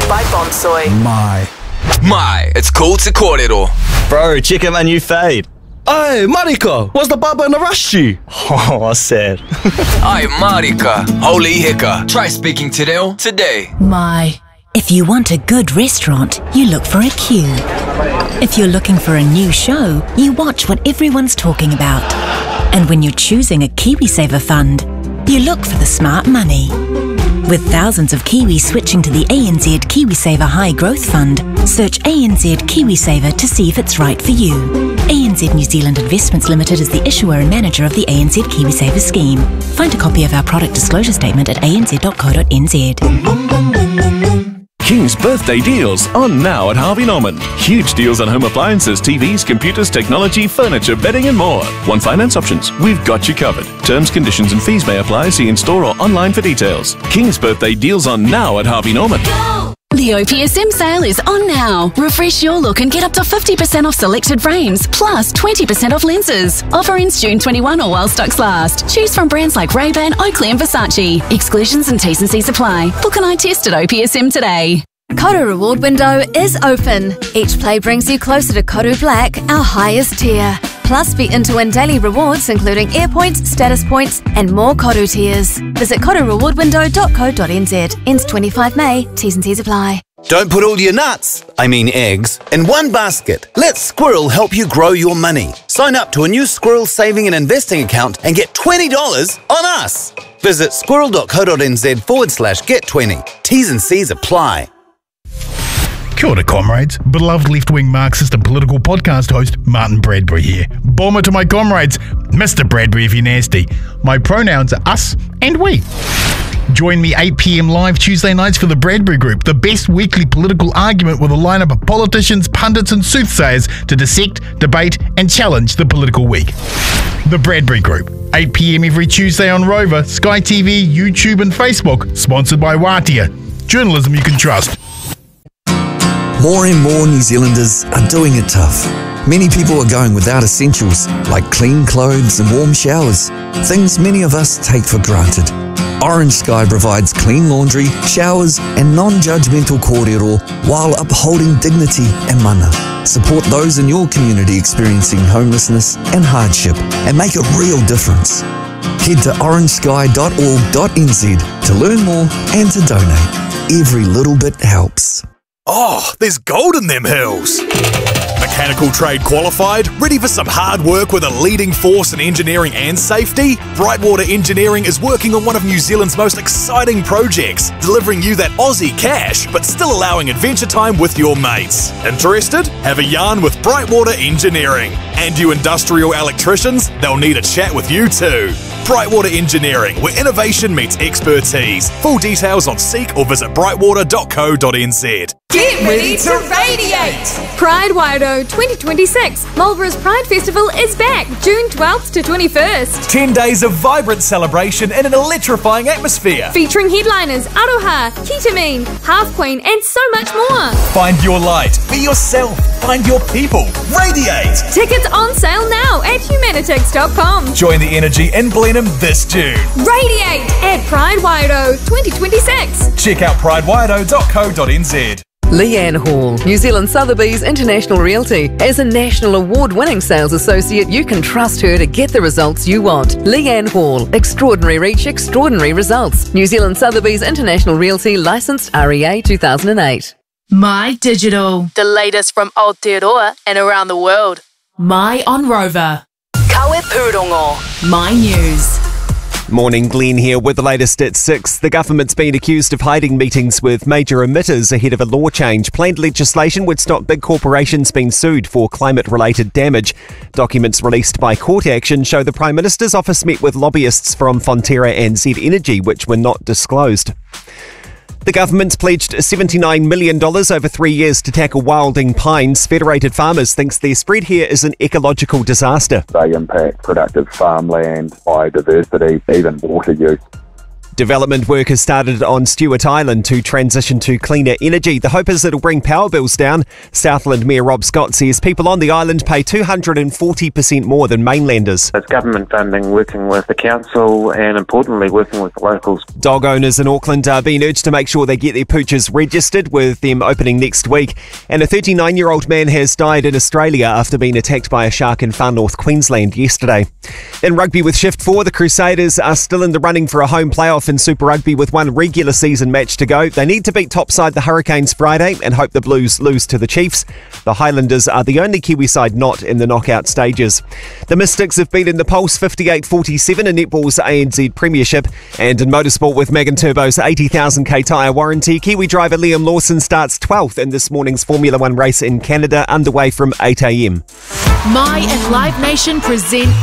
by Bonsoy. My, it's cool to kōrero. Bro, check out my new fade. Hey, Marika, what's the baba in the rushi? Oh, sad. Ai, Marika, holy hika. Try speaking to Reo today. My. If you want a good restaurant, you look for a queue. If you're looking for a new show, you watch what everyone's talking about. And when you're choosing a KiwiSaver fund, you look for the smart money. With thousands of Kiwis switching to the ANZ KiwiSaver High Growth Fund, search ANZ KiwiSaver to see if it's right for you. ANZ New Zealand Investments Limited is the issuer and manager of the ANZ KiwiSaver scheme. Find a copy of our product disclosure statement at anz.co.nz. King's birthday deals on now at Harvey Norman. Huge deals on home appliances, TVs, computers, technology, furniture, bedding and more. One finance options. We've got you covered. Terms, conditions and fees may apply. See in-store or online for details. King's birthday deals on now at Harvey Norman. The OPSM sale is on now. Refresh your look and get up to 50% off selected frames, plus 20% off lenses. Offer ends June 21 or while stocks last. Choose from brands like Ray-Ban, Oakley and Versace. Exclusions and T's and C's apply. Book an eye test at OPSM today. Koru Reward window is open. Each play brings you closer to Koru Black, our highest tier. Plus, be in to win daily rewards including air points, status points and more Koru tiers. Visit korurewardwindow.co.nz. Ends 25 May. T's and C's apply. Don't put all your nuts, eggs, in one basket. Let Squirrel help you grow your money. Sign up to a new Squirrel saving and investing account and get $20 on us. Visit squirrel.co.nz/get20. T's and C's apply. Kia ora, comrades. Beloved left-wing Marxist and political podcast host Martin Bradbury here. Bomber to my comrades, Mr. Bradbury if you're nasty. My pronouns are us and we. Join me 8 p.m. live Tuesday nights for the Bradbury Group, the best weekly political argument with a lineup of politicians, pundits and soothsayers to dissect, debate and challenge the political week. The Bradbury Group, 8 p.m. every Tuesday on Rover, Sky TV, YouTube and Facebook, sponsored by Watia. Journalism you can trust. More and more New Zealanders are doing it tough. Many people are going without essentials like clean clothes and warm showers, things many of us take for granted. Orange Sky provides clean laundry, showers and non-judgmental kōrero while upholding dignity and mana. Support those in your community experiencing homelessness and hardship and make a real difference. Head to orangesky.org.nz to learn more and to donate. Every little bit helps. Oh, there's gold in them hills. Mechanical trade qualified, ready for some hard work with a leading force in engineering and safety? Brightwater Engineering is working on one of New Zealand's most exciting projects, delivering you that Aussie cash, but still allowing adventure time with your mates. Interested? Have a yarn with Brightwater Engineering. And you industrial electricians, they'll need a chat with you too. Brightwater Engineering, where innovation meets expertise. Full details on Seek or visit brightwater.co.nz. Get ready to radiate! Pride Wairoa 2026 Marlborough's Pride Festival is back June 12th to 21st. 10 days of vibrant celebration in an electrifying atmosphere. Featuring headliners Aroha, Ketamine, Half Queen and so much more. Find your light, be yourself, find your people, radiate! Tickets on sale now at humanitix.com. Join the energy in Blenheim this June. Radiate at Pride Wairoa 2026. Check out pridewairoa.co.nz. Leanne Hall, New Zealand Sotheby's International Realty. As a national award-winning sales associate, you can trust her to get the results you want. Leanne Hall, extraordinary reach, extraordinary results. New Zealand Sotheby's International Realty, licensed REA 2008. My Digital. The latest from Aotearoa and around the world. My on Rover. Kawe Pūrongo. My News. Morning, Glenn here with the latest at 6. The government's been accused of hiding meetings with major emitters ahead of a law change. Planned legislation would stop big corporations being sued for climate-related damage. Documents released by court action show the Prime Minister's office met with lobbyists from Fonterra and Z Energy, which were not disclosed. The government's pledged $79 million over 3 years to tackle wilding pines. Federated Farmers thinks their spread here is an ecological disaster. They impact productive farmland, biodiversity, even water use. Development work has started on Stewart Island to transition to cleaner energy. The hope is it'll bring power bills down. Southland Mayor Rob Scott says people on the island pay 240% more than mainlanders. It's government funding working with the council and importantly working with the locals. Dog owners in Auckland are being urged to make sure they get their pooches registered, with them opening next week. And a 39-year-old man has died in Australia after being attacked by a shark in far north Queensland yesterday. In rugby with Shift 4, the Crusaders are still in the running for a home playoff in Super Rugby with one regular season match to go. They need to beat topside the Hurricanes Friday and hope the Blues lose to the Chiefs. The Highlanders are the only Kiwi side not in the knockout stages. The Mystics have beaten the Pulse 58-47 in netball's ANZ Premiership. And in motorsport with Megan Turbo's 80,000k tyre warranty, Kiwi driver Liam Lawson starts 12th in this morning's Formula 1 race in Canada, underway from 8 a.m. My and Live Nation present